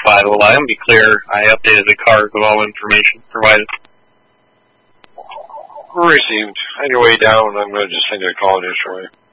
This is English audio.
5 will allow him to be clear. I updated the card with all information provided. Received. On your way down, I'm going to just send you a call initially.